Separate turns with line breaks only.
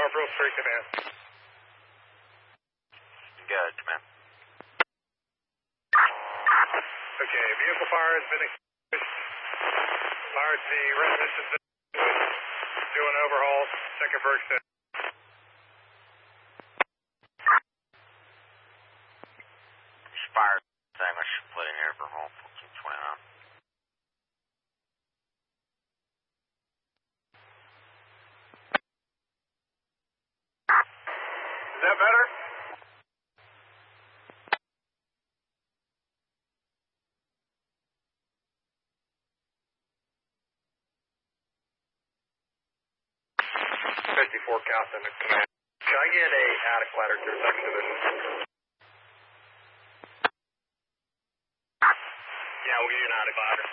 Brill Street Command.
Good, command.
Okay, vehicle fire has been extinguished. Fire to the residence has been extinguished. Doing overhauls. Second for extension.
Fire extinguished. Completing overhaul. 1429.
Is that better? Captain to command. Can I get a attic ladder to the second division? Yeah, we'll give you an attic ladder.